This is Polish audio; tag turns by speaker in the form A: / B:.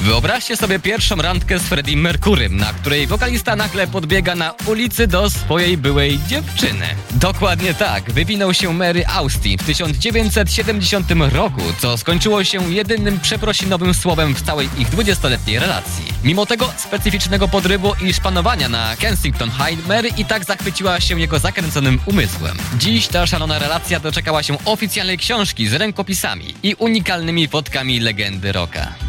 A: Wyobraźcie sobie pierwszą randkę z Freddie Mercurym, na której wokalista nagle podbiega na ulicy do swojej byłej dziewczyny. Dokładnie tak, wywinął się Mary Austin w 1970 roku, co skończyło się jedynym przeprosinowym słowem w całej ich 20-letniej relacji. Mimo tego specyficznego podrywu i szpanowania na Kensington High, Mary i tak zachwyciła się jego zakręconym umysłem. Dziś ta szalona relacja doczekała się oficjalnej książki z rękopisami i unikalnymi fotkami legendy rocka.